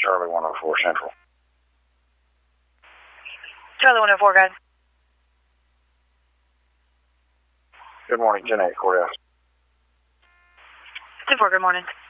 Charlie 104 Central. Charlie 104, guys. Good morning, 10-8 Courthouse. 10-4, good morning.